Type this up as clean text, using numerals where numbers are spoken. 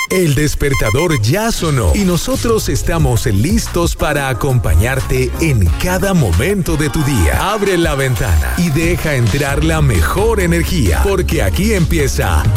El despertador ya sonó y nosotros estamos listos para acompañarte en cada momento de tu día. Abre la ventana y deja entrar la mejor energía, porque aquí empieza